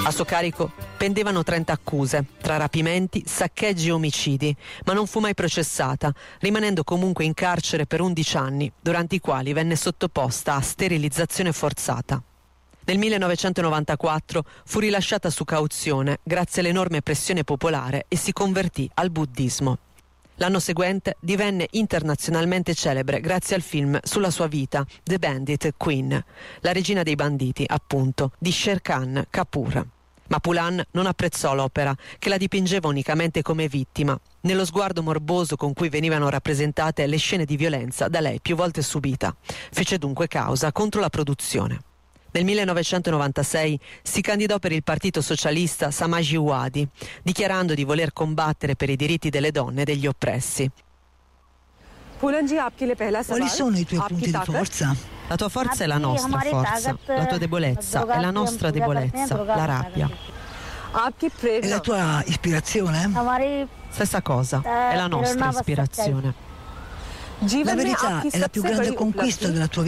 A suo carico pendevano 30 accuse, tra rapimenti, saccheggi e omicidi, ma non fu mai processata, rimanendo comunque in carcere per 11 anni, durante i quali venne sottoposta a sterilizzazione forzata. Nel 1994 fu rilasciata su cauzione grazie all'enorme pressione popolare e si convertì al buddismo. L'anno seguente divenne internazionalmente celebre grazie al film sulla sua vita, The Bandit Queen, la regina dei banditi, appunto, di Sher Khan Kapoor. Ma Poolan non apprezzò l'opera, che la dipingeva unicamente come vittima, nello sguardo morboso con cui venivano rappresentate le scene di violenza da lei più volte subita. Fece dunque causa contro la produzione. Nel 1996 si candidò per il partito socialista Samajwadi, dichiarando di voler combattere per i diritti delle donne e degli oppressi. Quali sono i tuoi punti di forza? La tua forza è la nostra forza, la tua debolezza è la nostra debolezza, la rabbia. E la tua ispirazione? Stessa cosa, è la nostra ispirazione. La verità è la più grande conquista della tua vita.